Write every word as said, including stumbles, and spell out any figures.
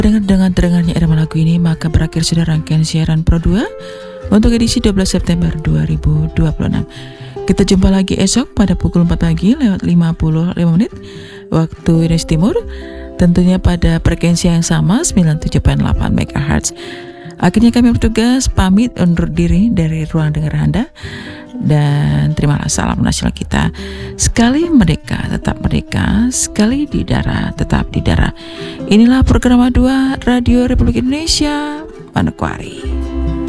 Dengan dengan terdengarnya irama lagu ini, maka berakhir sudah rangkaian siaran Pro dua untuk edisi dua belas September dua ribu dua puluh enam. Kita jumpa lagi esok pada pukul empat pagi lewat lima puluh lima menit waktu Indonesia Timur, tentunya pada frekuensi yang sama sembilan puluh tujuh koma delapan megahertz. Akhirnya kami bertugas pamit undur diri dari ruang dengar Anda, dan terimalah salam nasional kita. Sekali merdeka tetap merdeka, sekali di darah tetap di darah. Inilah program dua Radio Republik Indonesia, Manokwari.